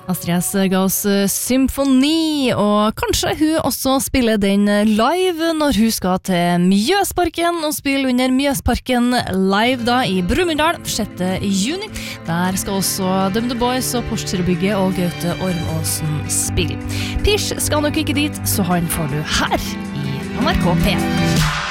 Astrid S ga oss symfoni, og kanskje hun også spiller den live når hun skal til Mjøsparken og spille under Mjøsparken live da i Brumunddal 6. juni. Der skal også Dum The Boys og Porsgrunn og Gaute Ormåsen spille. Pish skal nok ikke dit, så han får du her i NRK P1.